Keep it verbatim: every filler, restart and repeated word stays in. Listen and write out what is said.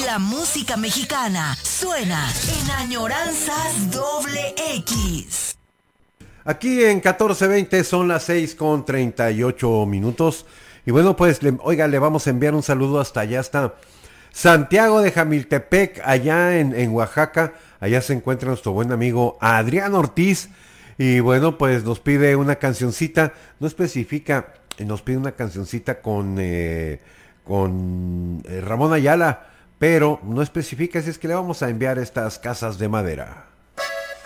La música mexicana suena en Añoranzas Doble X. Aquí en catorce veinte son las seis con treinta y ocho minutos. Y bueno, pues, le, oiga, le vamos a enviar un saludo hasta allá, hasta Santiago de Jamiltepec, allá en, en Oaxaca. Allá se encuentra nuestro buen amigo Adrián Ortiz. Y bueno, pues nos pide una cancioncita, no especifica, nos pide una cancioncita con, eh, con eh, Ramón Ayala, pero no especifica, así es que le vamos a enviar estas casas de madera.